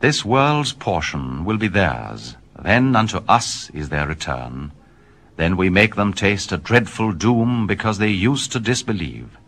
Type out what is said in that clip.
This world's portion will be theirs, then unto us is their return. Then we make them taste a dreadful doom, because they used to disbelieve.